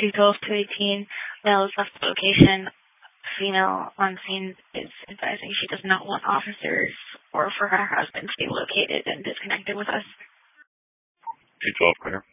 212 to 18. Male has left the location. Female on scene is advising she does not want officers or for her husband to be located and disconnected with us. 212 clear.